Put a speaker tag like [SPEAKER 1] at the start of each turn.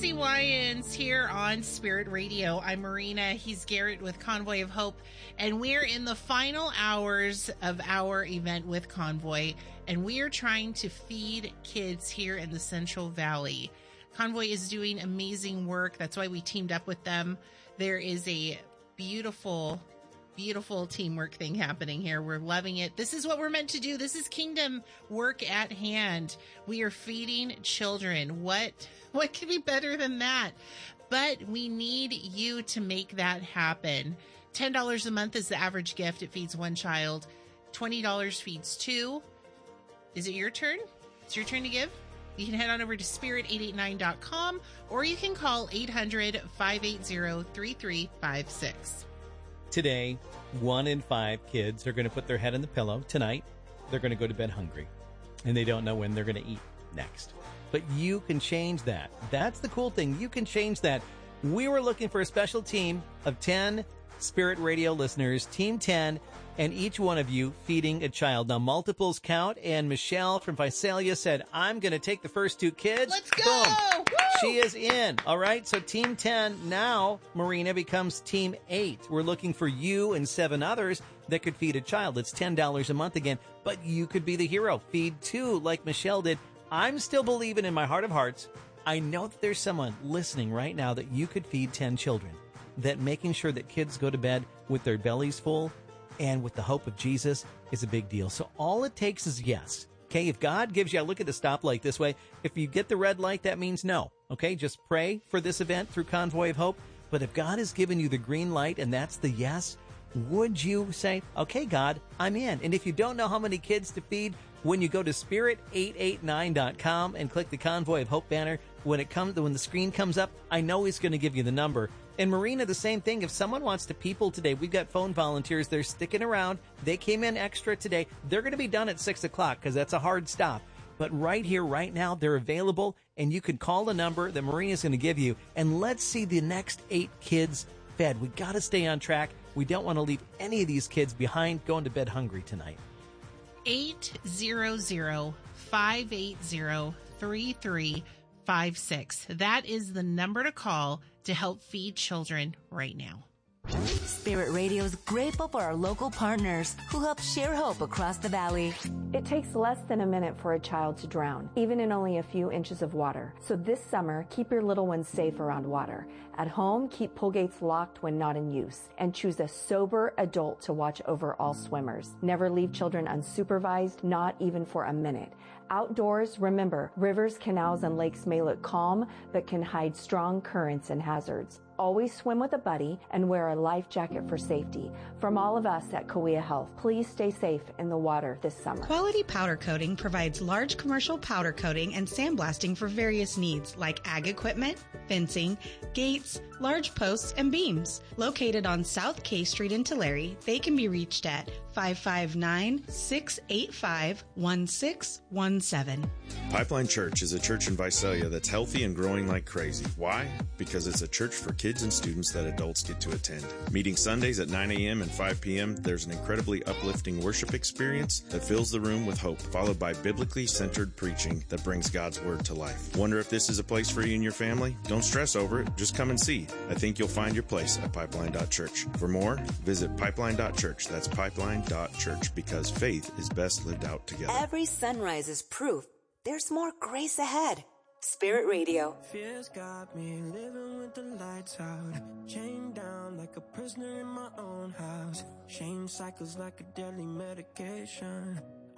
[SPEAKER 1] Christy Wyans here on Spirit Radio. I'm Marina. He's Garrett with Convoy of Hope. And we're in the final hours of our event with Convoy. And we are trying to feed kids here in the Central Valley. Convoy is doing amazing work. That's why we teamed up with them. There is a beautiful teamwork thing happening here. We're loving it. This is what we're meant to do. This is kingdom work at hand. We are feeding children. What could be better than that? But we need you to make that happen. $10 a month is the average gift. It feeds one child. $20 feeds two. Is it your turn? It's your turn to give? You can head on over to spirit889.com or you can call 800-580-3356.
[SPEAKER 2] Today, 1 in 5 kids are going to put their head on the pillow. Tonight, they're going to go to bed hungry, and they don't know when they're going to eat next. But you can change that. That's the cool thing. You can change that. We were looking for a special team of 10 Spirit Radio listeners, Team 10, and each one of you feeding a child. Now, multiples count, and Michelle from Visalia said, I'm going to take the first 2 kids.
[SPEAKER 1] Let's go!
[SPEAKER 2] Boom. She is in. All right, so Team 10 now, Marina, becomes Team 8. We're looking for you and 7 others that could feed a child. It's $10 a month again, but you could be the hero. Feed 2 like Michelle did. I'm still believing in my heart of hearts. I know that there's someone listening right now that you could feed 10 children, that making sure that kids go to bed with their bellies full and with the hope of Jesus is a big deal. So all it takes is yes. Okay, if God gives you, I look at the stoplight this way. If you get the red light, that means no. Okay, just pray for this event through Convoy of Hope. But if God has given you the green light and that's the yes, would you say, okay, God, I'm in? And if you don't know how many kids to feed, when you go to spirit889.com and click the Convoy of Hope banner, when the screen comes up, I know He's going to give you the number. And Marina, the same thing. If someone wants to people today, we've got phone volunteers. They're sticking around. They came in extra today. They're going to be done at 6 o'clock because that's a hard stop. But right here, right now, they're available, and you can call the number that Marina's going to give you, and let's see the next 8 kids fed. We got to stay on track. We don't want to leave any of these kids behind going to bed hungry tonight.
[SPEAKER 1] 800-580-3356. That is the number to call to help feed children right now.
[SPEAKER 3] Spirit Radio is grateful for our local partners who help share hope across the valley.
[SPEAKER 4] It takes less than a minute for a child to drown, even in only a few inches of water. So this summer, keep your little ones safe around water. At home, keep pool gates locked when not in use, and choose a sober adult to watch over all swimmers. Never leave children unsupervised, not even for a minute. Outdoors, remember, rivers, canals, and lakes may look calm, but can hide strong currents and hazards. Always swim with a buddy and wear a life jacket for safety. From all of us at Kauai Health, please stay safe in the water this summer.
[SPEAKER 5] Quality Powder Coating provides large commercial powder coating and sandblasting for various needs like ag equipment, fencing, gates, large posts, and beams. Located on South K Street in Tulare, they can be reached at 559-685-1617.
[SPEAKER 6] Pipeline Church is a church in Visalia that's healthy and growing like crazy. Why? Because it's a church for kids and students that adults get to attend. Meeting Sundays at 9 a.m. and 5 p.m., there's an incredibly uplifting worship experience that fills the room with hope, followed by biblically centered preaching that brings God's word to life. Wonder if this is a place for you and your family? Don't stress over it. Just come and see. I think you'll find your place at Pipeline.Church. For more, visit Pipeline.Church. That's Pipeline.Church, because faith is best lived out together.
[SPEAKER 3] Every sunrise is proof there's more grace ahead. Spirit Radio.
[SPEAKER 7] Fears got me living with the lights out, chained down like a prisoner in my own house. Shame cycles like a deadly medication.